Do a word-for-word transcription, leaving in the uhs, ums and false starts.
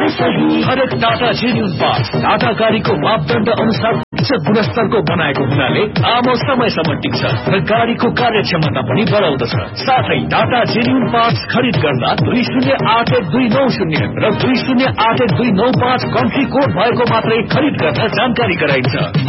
सही। हरेक Tata genuine parts Tata गाडीको मापदण्ड अनुसार उच्च गुणस्तरको बनाएको हुनाले लामो समयसम्म टिक्छ र गाडीको कार्यक्षमता पनि बढाउँदछ। साथै टाटा जेन्युन पार्ट्स खरिद गर्दा दुई शून्य आठ एक दुई नौ शून्य र दुई शून्य आठ एक दुई नौ पाँच कन्ट्री कोड भएको मात्रै खरिद गर्न जानकारी गराइन्छ।